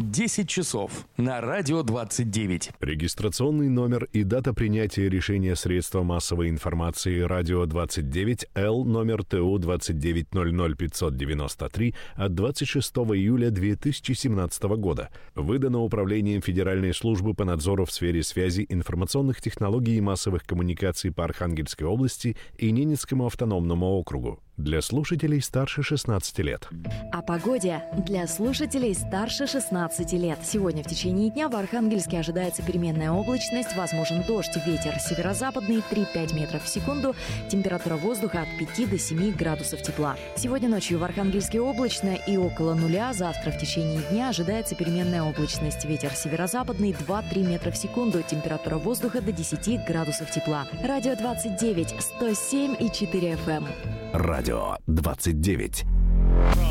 10 часов на радио 29. Регистрационный номер и дата принятия решения средства массовой информации радио 29 Л номер ТУ 2900593 от 26 июля 2017 года. Выдано Управлением Федеральной службы по надзору в сфере связи, информационных технологий и массовых коммуникаций по Архангельской области и Ненецкому автономному округу. Для слушателей старше 16 лет. О погоде для слушателей старше 16 лет. Сегодня в течение дня в Архангельске ожидается переменная облачность, возможен дождь, ветер северо-западный 3-5 метров в секунду, температура воздуха от 5 до 7 градусов тепла. Сегодня ночью в Архангельске облачно и около нуля, завтра в течение дня ожидается переменная облачность, ветер северо-западный 2-3 метра в секунду, температура воздуха до 10 градусов тепла. Радио 29, 107,4 FM. Радио 29.